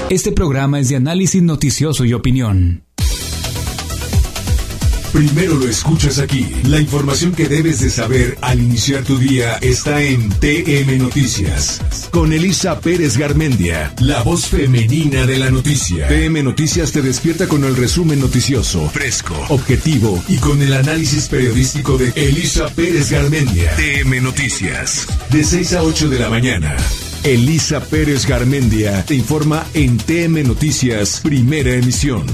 Este programa es de análisis noticioso y opinión. Primero lo escuchas aquí. La información que debes de saber al iniciar tu día está en TM Noticias. Con Elisa Pérez Garmendia, la voz femenina de la noticia. TM Noticias te despierta con el resumen noticioso, fresco, objetivo y con el análisis periodístico de Elisa Pérez Garmendia. TM Noticias, de 6 a 8 de la mañana. Elisa Pérez Garmendia te informa en TM Noticias, primera emisión.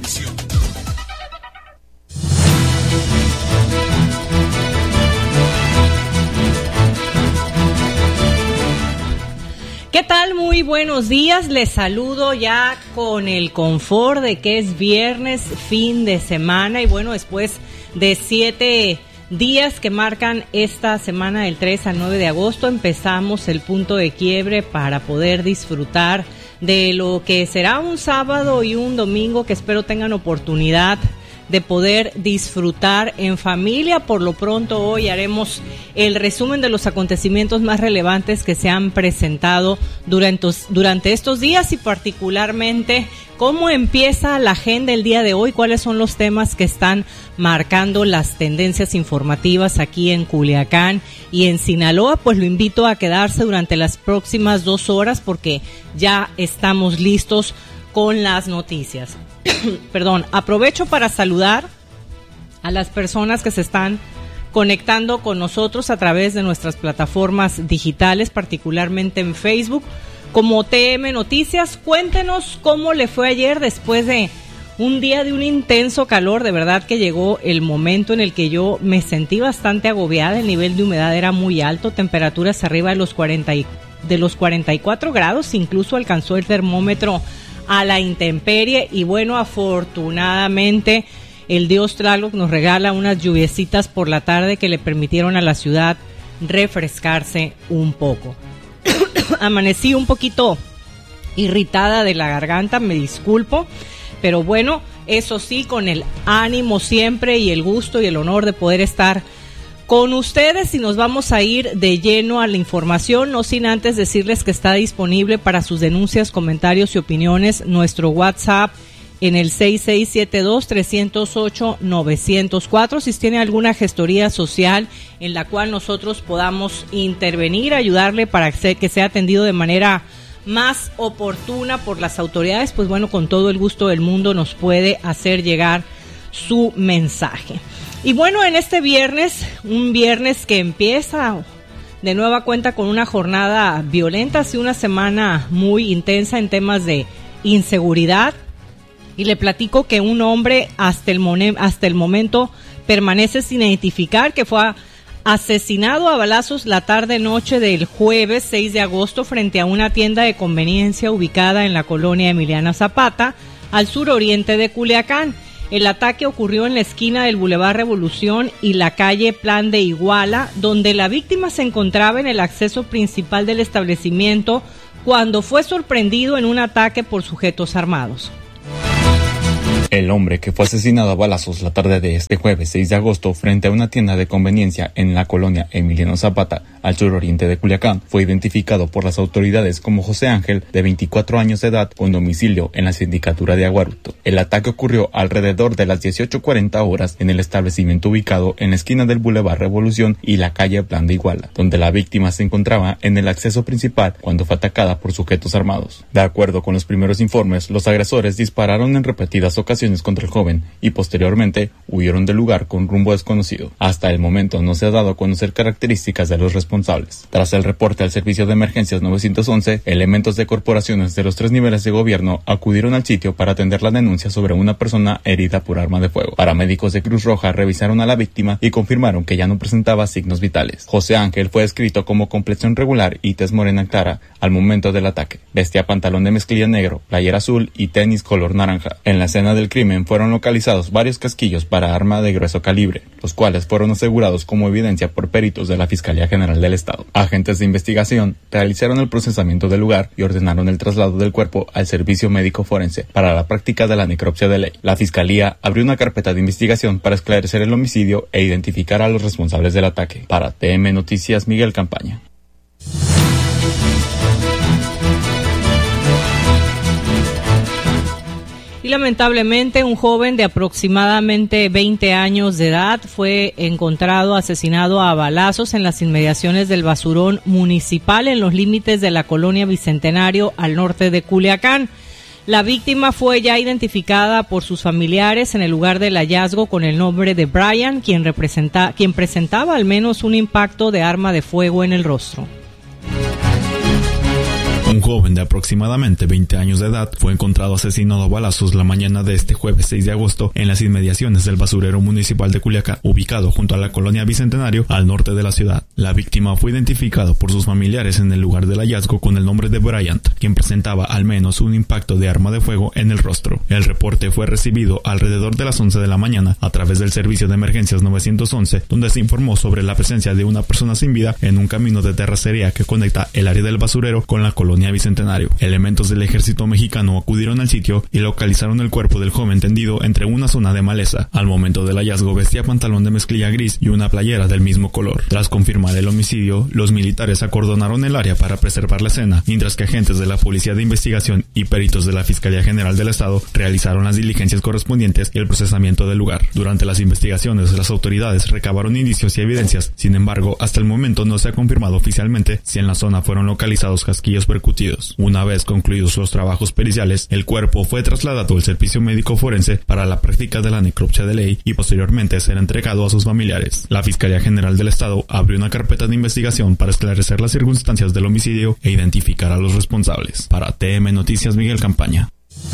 ¿Qué tal? Muy buenos días. Les saludo ya con el confort de que es viernes, fin de semana. Y bueno, después de 7 días que marcan esta semana del 3 al 9 de agosto, empezamos el punto de quiebre para poder disfrutar de lo que será un sábado y un domingo que espero tengan oportunidad de poder disfrutar en familia. Por lo pronto hoy haremos el resumen de los acontecimientos más relevantes que se han presentado durante estos días y particularmente cómo empieza la agenda el día de hoy, cuáles son los temas que están marcando las tendencias informativas aquí en Culiacán y en Sinaloa. Pues lo invito a quedarse durante las próximas 2 horas porque ya estamos listos con las noticias. Perdón, aprovecho para saludar a las personas que se están conectando con nosotros a través de nuestras plataformas digitales, particularmente en Facebook, como TM Noticias. Cuéntenos cómo le fue ayer después de un día de un intenso calor. De verdad que llegó el momento en el que yo me sentí bastante agobiada. El nivel de humedad era muy alto, temperaturas arriba de los 44 grados, incluso alcanzó el termómetro a la intemperie. Y bueno, afortunadamente el Dios Tlaloc nos regala unas lluviecitas por la tarde que le permitieron a la ciudad refrescarse un poco. Amanecí un poquito irritada de la garganta, me disculpo, pero bueno, eso sí, con el ánimo siempre y el gusto y el honor de poder estar con ustedes. Y nos vamos a ir de lleno a la información, no sin antes decirles que está disponible para sus denuncias, comentarios y opiniones nuestro WhatsApp en el 6672-308-904. Si tiene alguna gestoría social en la cual nosotros podamos intervenir, ayudarle para que sea atendido de manera más oportuna por las autoridades, pues bueno, con todo el gusto del mundo nos puede hacer llegar su mensaje. Y bueno, en este viernes, un viernes que empieza de nueva cuenta con una jornada violenta, hace una semana muy intensa en temas de inseguridad, y le platico que un hombre hasta el momento permanece sin identificar, que fue asesinado a balazos la tarde-noche del jueves 6 de agosto frente a una tienda de conveniencia ubicada en la colonia Emiliano Zapata, al suroriente de Culiacán. El ataque ocurrió en la esquina del Boulevard Revolución y la calle Plan de Iguala, donde la víctima se encontraba en el acceso principal del establecimiento cuando fue sorprendido en un ataque por sujetos armados. El hombre que fue asesinado a balazos la tarde de este jueves 6 de agosto frente a una tienda de conveniencia en la colonia Emiliano Zapata, al suroriente de Culiacán, fue identificado por las autoridades como José Ángel, de 24 años de edad, con domicilio en la sindicatura de Aguaruto. El ataque ocurrió alrededor de las 18:40 horas en el establecimiento ubicado en la esquina del Boulevard Revolución y la calle Plan de Iguala, donde la víctima se encontraba en el acceso principal cuando fue atacada por sujetos armados. De acuerdo con los primeros informes, los agresores dispararon en repetidas ocasiones contra el joven y posteriormente huyeron del lugar con rumbo desconocido. Hasta el momento no se ha dado a conocer características de los responsables. Tras el reporte al servicio de emergencias 911, elementos de corporaciones de los 3 niveles de gobierno acudieron al sitio para atender la denuncia sobre una persona herida por arma de fuego. Paramédicos de Cruz Roja revisaron a la víctima y confirmaron que ya no presentaba signos vitales. José Ángel fue descrito como complexión regular y tez morena clara al momento del ataque. Vestía pantalón de mezclilla negro, playera azul y tenis color naranja. En la escena del crimen fueron localizados varios casquillos para arma de grueso calibre, los cuales fueron asegurados como evidencia por peritos de la Fiscalía General del Estado. Agentes de investigación realizaron el procesamiento del lugar y ordenaron el traslado del cuerpo al servicio médico forense para la práctica de la necropsia de ley. La Fiscalía abrió una carpeta de investigación para esclarecer el homicidio e identificar a los responsables del ataque. Para TM Noticias, Miguel Campaña. Y lamentablemente un joven de aproximadamente 20 años de edad fue encontrado asesinado a balazos en las inmediaciones del basurón municipal en los límites de la colonia Bicentenario al norte de Culiacán. La víctima fue ya identificada por sus familiares en el lugar del hallazgo con el nombre de Brian, quien presentaba al menos un impacto de arma de fuego en el rostro. Un joven de aproximadamente 20 años de edad fue encontrado asesinado a balazos la mañana de este jueves 6 de agosto en las inmediaciones del basurero municipal de Culiacán, ubicado junto a la colonia Bicentenario al norte de la ciudad. La víctima fue identificada por sus familiares en el lugar del hallazgo con el nombre de Bryant, quien presentaba al menos un impacto de arma de fuego en el rostro. El reporte fue recibido alrededor de las 11 de la mañana a través del servicio de emergencias 911, donde se informó sobre la presencia de una persona sin vida en un camino de terracería que conecta el área del basurero con la colonia Bicentenario. Elementos del ejército mexicano acudieron al sitio y localizaron el cuerpo del joven tendido entre una zona de maleza. Al momento del hallazgo vestía pantalón de mezclilla gris y una playera del mismo color. Tras confirmar el homicidio, los militares acordonaron el área para preservar la escena, mientras que agentes de la Policía de Investigación y peritos de la Fiscalía General del Estado realizaron las diligencias correspondientes y el procesamiento del lugar. Durante las investigaciones, las autoridades recabaron indicios y evidencias. Sin embargo, hasta el momento no se ha confirmado oficialmente si en la zona fueron localizados casquillos percutidos. Una vez concluidos los trabajos periciales, el cuerpo fue trasladado al servicio médico forense para la práctica de la necropsia de ley y posteriormente será entregado a sus familiares. La Fiscalía General del Estado abrió una carpeta de investigación para esclarecer las circunstancias del homicidio e identificar a los responsables. Para TM Noticias, Miguel Campaña.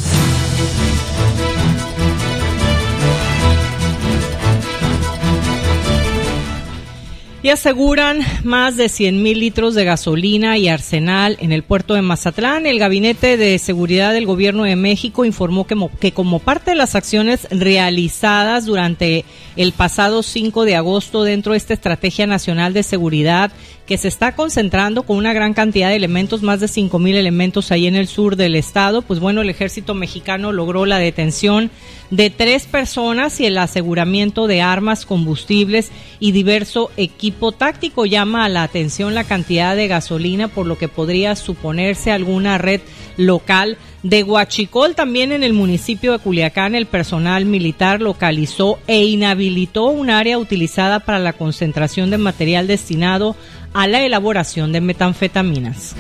Y aseguran más de 100,000 litros de gasolina y arsenal en el puerto de Mazatlán. El Gabinete de Seguridad del Gobierno de México informó que como parte de las acciones realizadas durante el pasado 5 de agosto dentro de esta Estrategia Nacional de Seguridad, que se está concentrando con una gran cantidad de elementos, más de 5,000 elementos ahí en el sur del estado, pues bueno, el ejército mexicano logró la detención de 3 personas y el aseguramiento de armas, combustibles y diverso equipo táctico. Llama a la atención la cantidad de gasolina, por lo que podría suponerse alguna red local de huachicol. También en el municipio de Culiacán, el personal militar localizó e inhabilitó un área utilizada para la concentración de material destinado a la elaboración de metanfetaminas.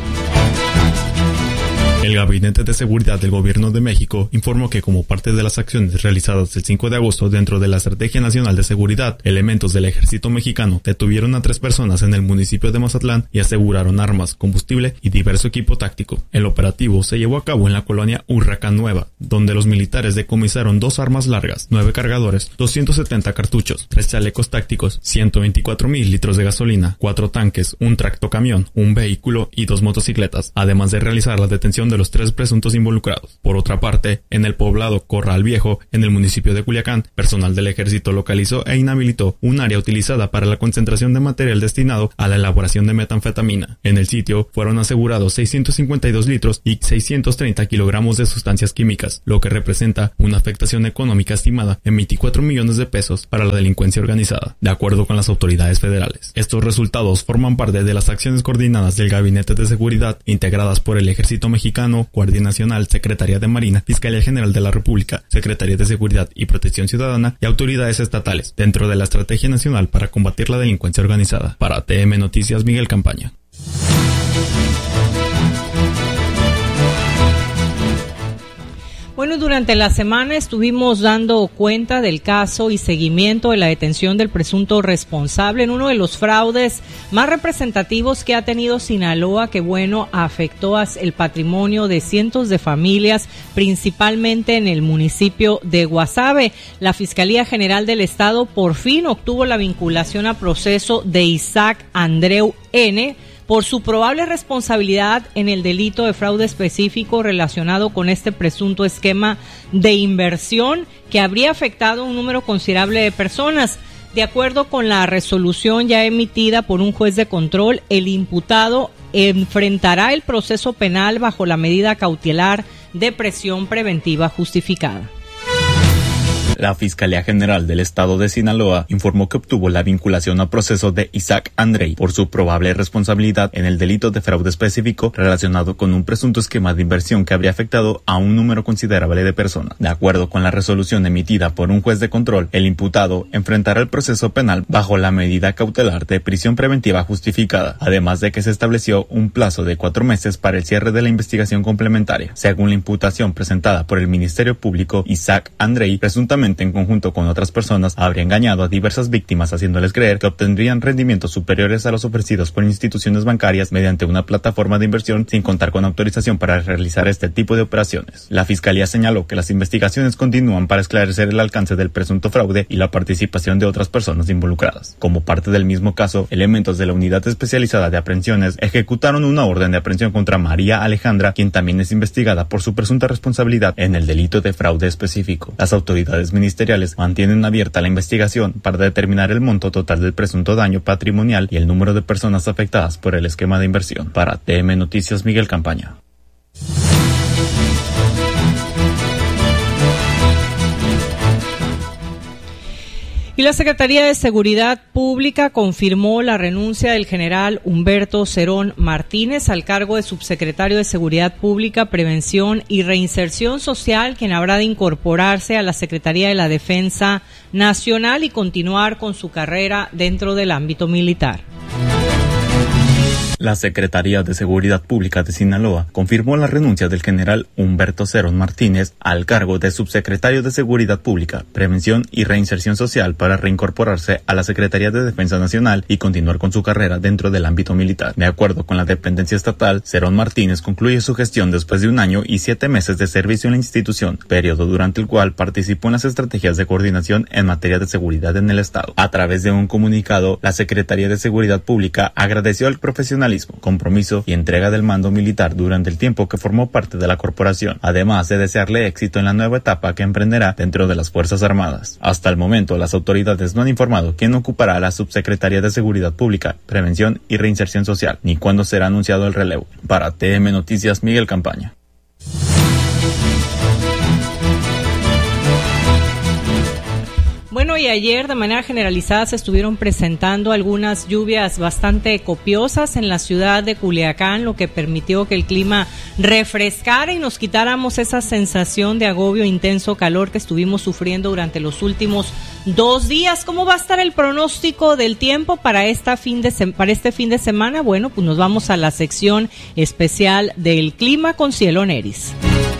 El Gabinete de Seguridad del Gobierno de México informó que como parte de las acciones realizadas el 5 de agosto dentro de la Estrategia Nacional de Seguridad, elementos del Ejército Mexicano detuvieron a 3 personas en el municipio de Mazatlán y aseguraron armas, combustible y diverso equipo táctico. El operativo se llevó a cabo en la colonia Huracán Nueva, donde los militares decomisaron 2 armas largas, 9 cargadores, 270 cartuchos, 3 chalecos tácticos, 124,000 litros de gasolina, 4 tanques, un tractocamión, un vehículo y 2 motocicletas, además de realizar la detención de los 3 presuntos involucrados. Por otra parte, en el poblado Corral Viejo, en el municipio de Culiacán, personal del ejército localizó e inhabilitó un área utilizada para la concentración de material destinado a la elaboración de metanfetamina. En el sitio fueron asegurados 652 litros y 630 kilogramos de sustancias químicas, lo que representa una afectación económica estimada en 24 millones de pesos para la delincuencia organizada, de acuerdo con las autoridades federales. Estos resultados forman parte de las acciones coordinadas del Gabinete de Seguridad, integradas por el Ejército Mexicano, Guardia Nacional, Secretaría de Marina, Fiscalía General de la República, Secretaría de Seguridad y Protección Ciudadana y autoridades estatales, dentro de la Estrategia Nacional para combatir la delincuencia organizada. Para TM Noticias, Miguel Campaña. Bueno, durante la semana estuvimos dando cuenta del caso y seguimiento de la detención del presunto responsable en uno de los fraudes más representativos que ha tenido Sinaloa, que bueno, afectó el patrimonio de cientos de familias, principalmente en el municipio de Guasave. La Fiscalía General del Estado por fin obtuvo la vinculación a proceso de Isaac Andreu N., por su probable responsabilidad en el delito de fraude específico relacionado con este presunto esquema de inversión que habría afectado a un número considerable de personas. De acuerdo con la resolución ya emitida por un juez de control, el imputado enfrentará el proceso penal bajo la medida cautelar de prisión preventiva justificada. La Fiscalía General del Estado de Sinaloa informó que obtuvo la vinculación a proceso de Isaac Andrei por su probable responsabilidad en el delito de fraude específico relacionado con un presunto esquema de inversión que habría afectado a un número considerable de personas. De acuerdo con la resolución emitida por un juez de control, el imputado enfrentará el proceso penal bajo la medida cautelar de prisión preventiva justificada, además de que se estableció un plazo de 4 meses para el cierre de la investigación complementaria. Según la imputación presentada por el Ministerio Público, Isaac Andrei, presuntamente en conjunto con otras personas, habría engañado a diversas víctimas haciéndoles creer que obtendrían rendimientos superiores a los ofrecidos por instituciones bancarias mediante una plataforma de inversión sin contar con autorización para realizar este tipo de operaciones. La Fiscalía señaló que las investigaciones continúan para esclarecer el alcance del presunto fraude y la participación de otras personas involucradas. Como parte del mismo caso, elementos de la Unidad Especializada de Aprehensiones ejecutaron una orden de aprehensión contra María Alejandra, quien también es investigada por su presunta responsabilidad en el delito de fraude específico. Las autoridades ministeriales mantienen abierta la investigación para determinar el monto total del presunto daño patrimonial y el número de personas afectadas por el esquema de inversión. Para TM Noticias, Miguel Campaña. Y la Secretaría de Seguridad Pública confirmó la renuncia del general Humberto Cerón Martínez al cargo de subsecretario de Seguridad Pública, Prevención y Reinserción Social, quien habrá de incorporarse a la Secretaría de la Defensa Nacional y continuar con su carrera dentro del ámbito militar. La Secretaría de Seguridad Pública de Sinaloa confirmó la renuncia del general Humberto Cerón Martínez al cargo de subsecretario de Seguridad Pública, Prevención y Reinserción Social para reincorporarse a la Secretaría de Defensa Nacional y continuar con su carrera dentro del ámbito militar. De acuerdo con la dependencia estatal, Cerón Martínez concluye su gestión después de 1 año y 7 meses de servicio en la institución, periodo durante el cual participó en las estrategias de coordinación en materia de seguridad en el Estado. A través de un comunicado, la Secretaría de Seguridad Pública agradeció el profesionalismo, compromiso y entrega del mando militar durante el tiempo que formó parte de la corporación, además de desearle éxito en la nueva etapa que emprenderá dentro de las Fuerzas Armadas. Hasta el momento, las autoridades no han informado quién ocupará la Subsecretaría de Seguridad Pública, Prevención y Reinserción Social, ni cuándo será anunciado el relevo. Para TM Noticias, Miguel Campaña. Bueno, y ayer de manera generalizada se estuvieron presentando algunas lluvias bastante copiosas en la ciudad de Culiacán, lo que permitió que el clima refrescara y nos quitáramos esa sensación de agobio, intenso calor que estuvimos sufriendo durante los últimos 2 días. ¿Cómo va a estar el pronóstico del tiempo para este fin de semana? Bueno, pues nos vamos a la sección especial del clima con Cielo Neris.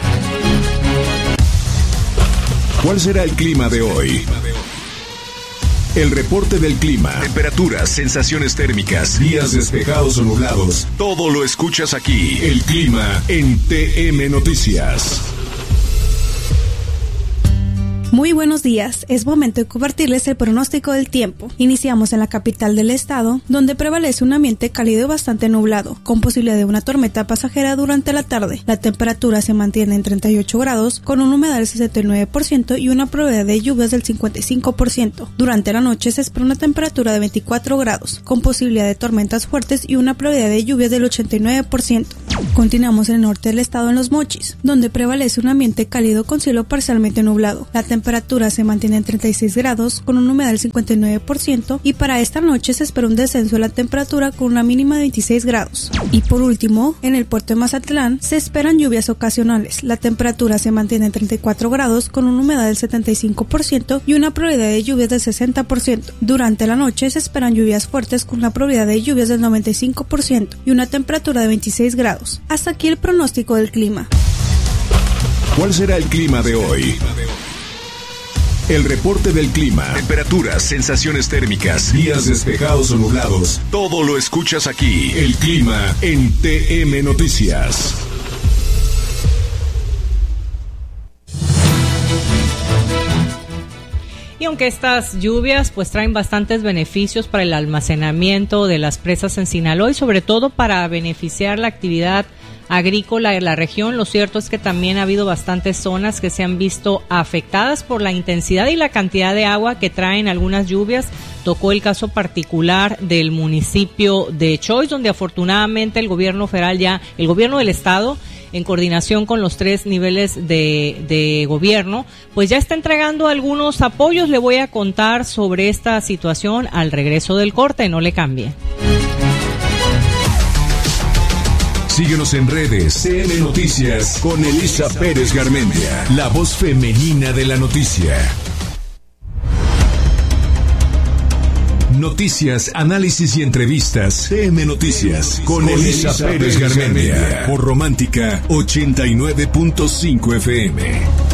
¿Cuál será el clima de hoy? El reporte del clima, temperaturas, sensaciones térmicas, días despejados o nublados. Todo lo escuchas aquí. El clima en TM Noticias. Muy buenos días, es momento de compartirles el pronóstico del tiempo. Iniciamos en la capital del estado, donde prevalece un ambiente cálido y bastante nublado, con posibilidad de una tormenta pasajera durante la tarde. La temperatura se mantiene en 38 grados, con una humedad del 69% y una probabilidad de lluvias del 55%. Durante la noche se espera una temperatura de 24 grados, con posibilidad de tormentas fuertes y una probabilidad de lluvias del 89%. Continuamos en el norte del estado, en Los Mochis, donde prevalece un ambiente cálido con cielo parcialmente nublado. La temperatura se mantiene en 36 grados con una humedad del 59% y para esta noche se espera un descenso de la temperatura con una mínima de 26 grados. Y por último, en el puerto de Mazatlán se esperan lluvias ocasionales. La temperatura se mantiene en 34 grados con una humedad del 75% y una probabilidad de lluvias del 60%. Durante la noche se esperan lluvias fuertes con una probabilidad de lluvias del 95% y una temperatura de 26 grados. Hasta aquí el pronóstico del clima. ¿Cuál será el clima de hoy? El reporte del clima, temperaturas, sensaciones térmicas, días despejados o nublados. Todo lo escuchas aquí. El clima en TM Noticias. Y aunque estas lluvias pues traen bastantes beneficios para el almacenamiento de las presas en Sinaloa y sobre todo para beneficiar la actividad agrícola en la región, lo cierto es que también ha habido bastantes zonas que se han visto afectadas por la intensidad y la cantidad de agua que traen algunas lluvias. Tocó el caso particular del municipio de Choix, donde afortunadamente el gobierno del estado en coordinación con los 3 niveles de gobierno, pues ya está entregando algunos apoyos. Le voy a contar sobre esta situación al regreso del corte, no le cambie. Síguenos en redes, TM Noticias, con Elisa Pérez Garmendia, la voz femenina de la noticia. Noticias, análisis y entrevistas. TM Noticias con Elisa Pérez Garmendia por Romántica 89.5 FM.